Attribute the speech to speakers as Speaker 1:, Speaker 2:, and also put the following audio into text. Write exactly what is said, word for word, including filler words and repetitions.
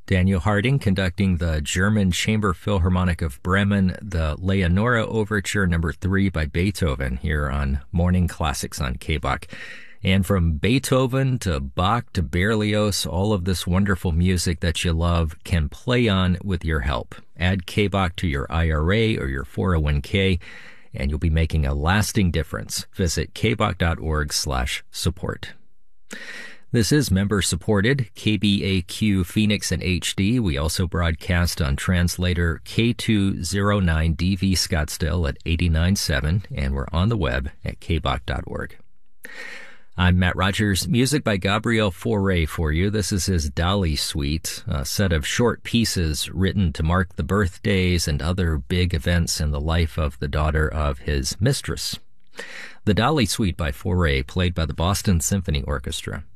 Speaker 1: Daniel Harding conducting the German Chamber Philharmonic of Bremen, the Leonora Overture number three by Beethoven here on Morning Classics on K B O C. And from Beethoven to Bach to Berlioz, all of this wonderful music that you love can play on with your help. Add K B O C to your I R A or your four oh one k, and you'll be making a lasting difference. Visit kboc.org slash support. This is member-supported K B A Q Phoenix and H D. We also broadcast on translator K two oh nine D V Scottsdale at eighty-nine point seven, and we're on the web at k b o c dot org. I'm Matt Rogers. Music by Gabriel Fauré for you. This is his Dali Suite, a set of short pieces written to mark the birthdays and other big events in the life of the daughter of his mistress. The Dali Suite by Fauré, played by the Boston Symphony Orchestra.